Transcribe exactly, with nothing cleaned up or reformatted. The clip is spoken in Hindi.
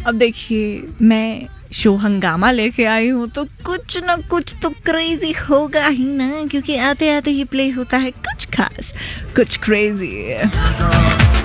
अब देखिए, मैं शो हंगामा लेके आई हूँ तो कुछ ना कुछ तो क्रेजी होगा ही ना, क्योंकि आते आते ही प्ले होता है कुछ खास, कुछ क्रेजी।